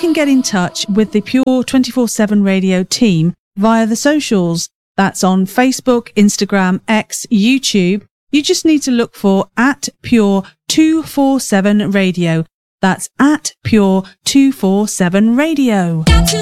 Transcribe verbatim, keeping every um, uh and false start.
can get in touch with the Pure twenty-four seven Radio team via the socials. That's on Facebook, Instagram, X, YouTube. You just need to look for at Pure two forty-seven Radio. That's at Pure two forty-seven Radio.